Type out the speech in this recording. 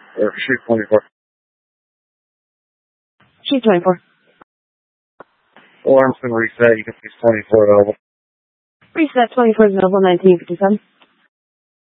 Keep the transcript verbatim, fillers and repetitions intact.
Or sheet twenty-four. Sheet twenty-four. Alarm's been reset. You can see twenty-four available. Reset twenty-four is available, nineteen fifty-seven.